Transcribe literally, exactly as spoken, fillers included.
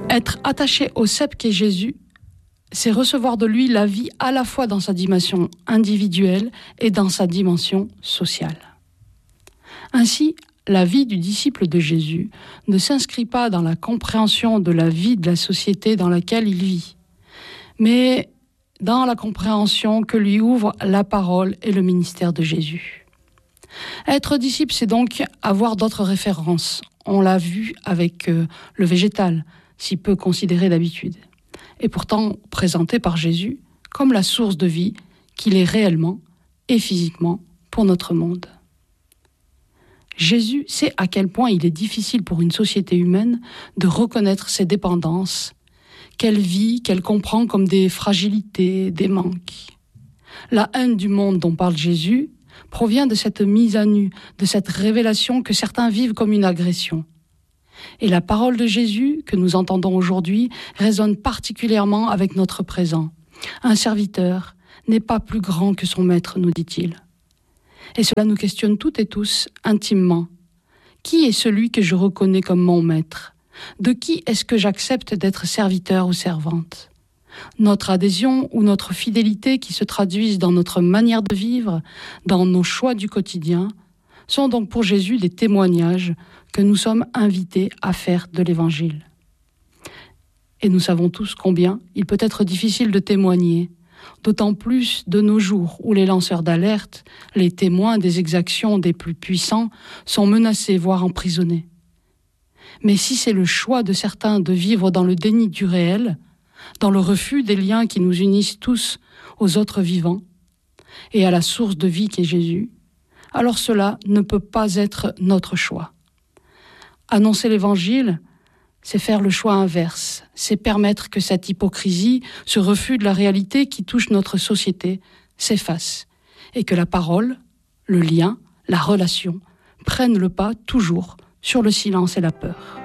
Être attaché au cep qu'est Jésus, c'est recevoir de lui la vie à la fois dans sa dimension individuelle et dans sa dimension sociale. Ainsi, la vie du disciple de Jésus ne s'inscrit pas dans la compréhension de la vie de la société dans laquelle il vit, mais dans la compréhension que lui ouvre la parole et le ministère de Jésus. Être disciple, c'est donc avoir d'autres références. On l'a vu avec euh, le végétal, si peu considéré d'habitude, et pourtant présenté par Jésus comme la source de vie qu'il est réellement et physiquement pour notre monde. Jésus sait à quel point il est difficile pour une société humaine de reconnaître ses dépendances, qu'elle vit, qu'elle comprend comme des fragilités, des manques. La haine du monde dont parle Jésus provient de cette mise à nu, de cette révélation que certains vivent comme une agression. Et la parole de Jésus, que nous entendons aujourd'hui, résonne particulièrement avec notre présent. Un serviteur n'est pas plus grand que son maître, nous dit-il. Et cela nous questionne toutes et tous intimement. Qui est celui que je reconnais comme mon maître ? De qui est-ce que j'accepte d'être serviteur ou servante ? Notre adhésion ou notre fidélité qui se traduisent dans notre manière de vivre, dans nos choix du quotidien, sont donc pour Jésus des témoignages que nous sommes invités à faire de l'Évangile. Et nous savons tous combien il peut être difficile de témoigner, d'autant plus de nos jours où les lanceurs d'alerte, les témoins des exactions des plus puissants, sont menacés, voire emprisonnés. Mais si c'est le choix de certains de vivre dans le déni du réel, dans le refus des liens qui nous unissent tous aux autres vivants et à la source de vie qu'est Jésus, alors cela ne peut pas être notre choix. Annoncer l'Évangile, c'est faire le choix inverse, c'est permettre que cette hypocrisie, ce refus de la réalité qui touche notre société, s'efface, et que la parole, le lien, la relation, prennent le pas toujours sur le silence et la peur.